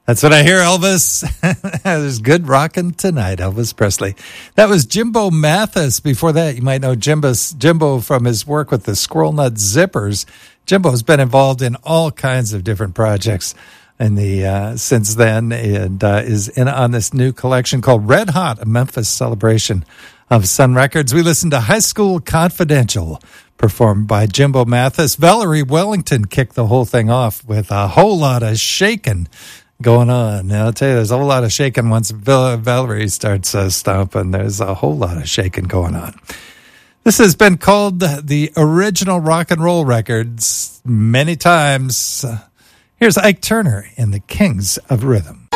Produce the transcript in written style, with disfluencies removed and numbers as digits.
That's what I hear, Elvis. There's good rockin' tonight, Elvis Presley. That was Jimbo Mathis. Before that, you might know Jimbo from his work with the Squirrel Nut Zippers. Jimbo's been involved in all kinds of different projects since then, and is in on this new collection called Red Hot, a Memphis celebration of Sun Records. We listened to High School Confidential, performed by Jimbo Mathis. Valerie Wellington kicked the whole thing off with a whole lot of shaking going on. Now, I'll tell you, there's a whole lot of shaking once Valerie starts stomping. There's a whole lot of shaking going on. This has been called the original rock and roll records many times. Here's Ike Turner and the Kings of Rhythm.